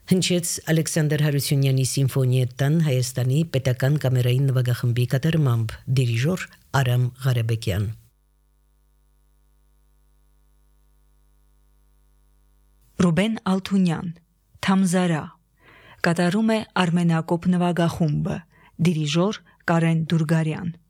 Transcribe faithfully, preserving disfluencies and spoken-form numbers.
Հնչեց Ալեքսանդր Հարությունյանի սիմֆոնիետան Հայաստանի պետական կամերային նվագախմբի կատարմամբ, դիրիժոր Արամ Ղարաբեկյան։ Ռուբեն Ալթունյան, Թամզարա, կատարում է Արմենակոպ նվագախումբը, դիրիժոր Կարեն Դուրգարյան։